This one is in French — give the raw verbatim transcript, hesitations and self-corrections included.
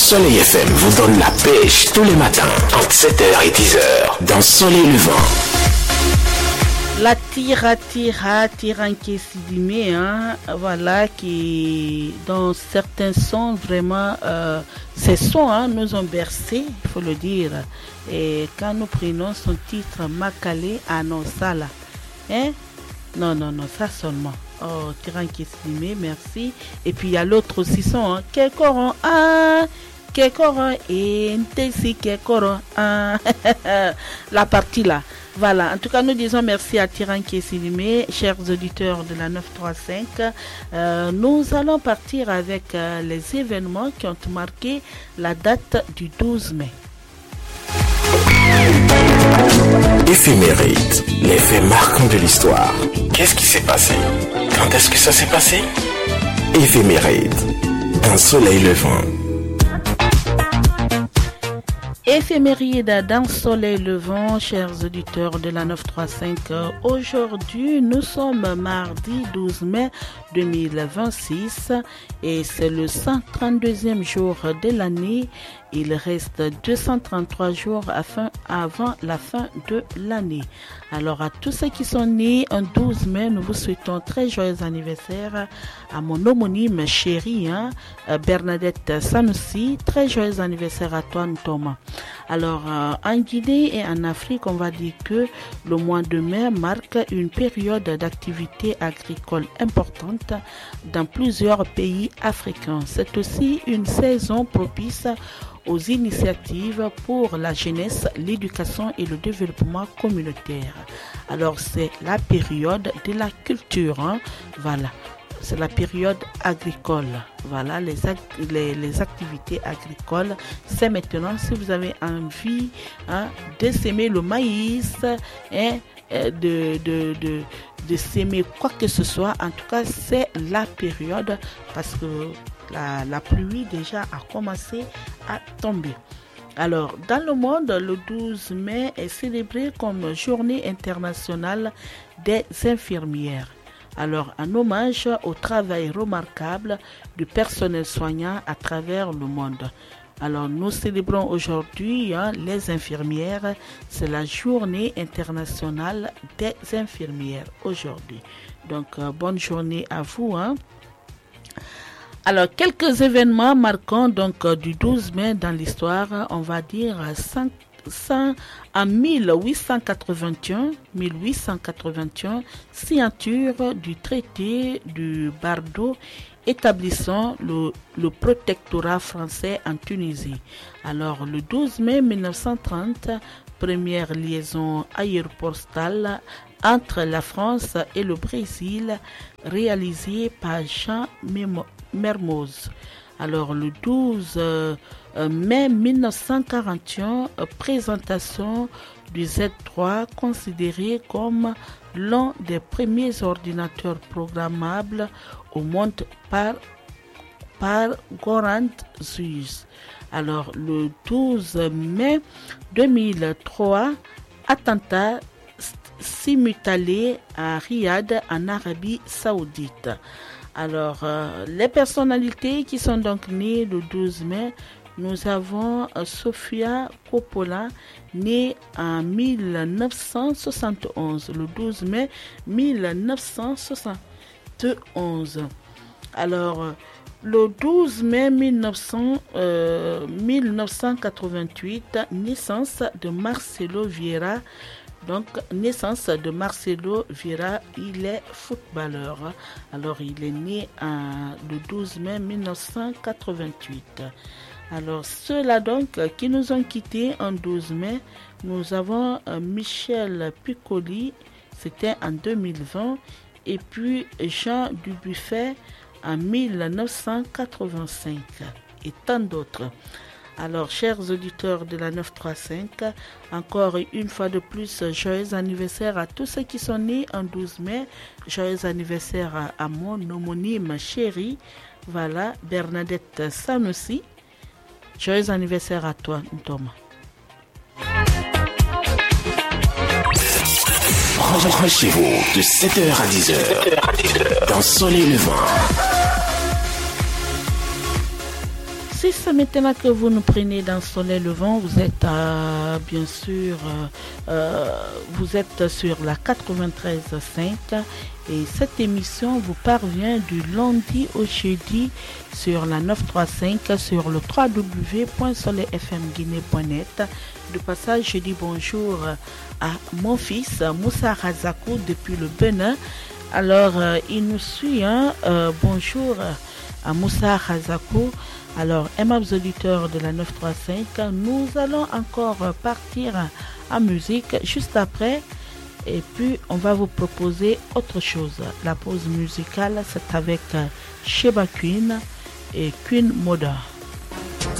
Soleil F M vous donne la pêche tous les matins entre sept heures et dix heures dans Soleil Levant. La tira tira tiranke sidimé, hein, voilà, qui dans certains sons vraiment, euh, ces sons hein, nous ont bercé, il faut le dire. Et quand nous prenons son titre Makale Anosala, hein, non non non, ça seulement. Oh, tiranke sidimé, merci. Et puis il y a l'autre aussi son, hein, Kekoron, ah. Kekoro et Ntesi Kekoro, ah, la partie là. Voilà, en tout cas, nous disons merci à Tiranke Sidimé, chers auditeurs de la neuf cent trente-cinq. Euh, nous allons partir avec euh, les événements qui ont marqué la date du douze mai. Éphéméride, les faits marquants de l'histoire. Qu'est-ce qui s'est passé? Quand est-ce que ça s'est passé? Éphéméride, dans Soleil Levant. Éphéméride dans Soleil Levant, chers auditeurs de la neuf cent trente-cinq. Aujourd'hui, nous sommes mardi douze mai deux mille vingt-six et c'est le cent trente-deuxième jour de l'année. Il reste deux cent trente-trois jours avant la fin de l'année. Alors à tous ceux qui sont nés un douze mai, nous vous souhaitons très joyeux anniversaire. À mon homonyme chérie, hein, Bernadette Sanoussi, très joyeux anniversaire à toi, Thomas. Alors euh, en Guinée et en Afrique, on va dire que le mois de mai marque une période d'activité agricole importante dans plusieurs pays africains. C'est aussi une saison propice aux initiatives pour la jeunesse, l'éducation et le développement communautaire. Alors c'est la période de la culture, hein? Voilà. C'est la période agricole. Voilà, les, les, les activités agricoles. C'est maintenant, si vous avez envie hein, de s'aimer le maïs, hein, de, de, de, de s'aimer quoi que ce soit, en tout cas, c'est la période parce que la, la pluie déjà a commencé à tomber. Alors, dans le monde, le douze mai est célébré comme Journée internationale des infirmières. Alors, en hommage au travail remarquable du personnel soignant à travers le monde. Alors, nous célébrons aujourd'hui hein, les infirmières. C'est la Journée internationale des infirmières aujourd'hui. Donc, euh, bonne journée à vous. Hein. Alors, quelques événements marquants donc, euh, du douze mai dans l'histoire, on va dire cinq. En mille huit cent quatre-vingt-un, mille huit cent quatre-vingt-un, signature du traité du Bardo établissant le, le protectorat français en Tunisie. Alors, le douze mai mille neuf cent trente, première liaison aéropostale entre la France et le Brésil réalisée par Jean Mermoz. Alors, le douze mai mille neuf cent quarante et un, présentation du Z trois considéré comme l'un des premiers ordinateurs programmables au monde par, par Goran Zuyz. Alors, le douze mai deux mille trois, attentat simultané à Riyad en Arabie Saoudite. Alors, euh, les personnalités qui sont donc nées le douze mai, nous avons euh, Sofia Coppola, née en mille neuf cent soixante et onze, le douze mai mille neuf cent soixante et onze. Alors, euh, le douze mai mille neuf cents, euh, mille neuf cent quatre-vingt-huit, naissance de Marcelo Vieira. Donc, naissance de Marcelo Vieira, il est footballeur. Alors, il est né en, le douze mai mille neuf cent quatre-vingt-huit. Alors, ceux-là donc qui nous ont quittés en douze mai, nous avons euh, Michel Piccoli, c'était en deux mille vingt, et puis Jean Dubuffet en mille neuf cent quatre-vingt-cinq, et tant d'autres. Alors, chers auditeurs de la neuf cent trente-cinq, encore une fois de plus, joyeux anniversaire à tous ceux qui sont nés en douze mai. Joyeux anniversaire à, à mon homonyme chérie, voilà, Bernadette Sanoussi. Joyeux anniversaire à toi, Thomas. Branchez-vous de sept heures à dix heures dans Soleil Levant. six, maintenant que vous nous prenez dans Soleil Levant, vous êtes euh, bien sûr, euh, euh, vous êtes sur la quatre-vingt-treize virgule cinq et cette émission vous parvient du lundi au jeudi sur la neuf cent trente-cinq sur le w w w point soleil f m guinée point net. De passage, je dis bonjour à mon fils Moussa Razakou depuis le Bénin. Alors, euh, il nous suit, hein? euh, bonjour à Moussa Razakou. Alors, aimables auditeurs de la neuf cent trente-cinq, nous allons encore partir en musique juste après. Et puis, on va vous proposer autre chose. La pause musicale, c'est avec Sheba Queen et Queen Moda.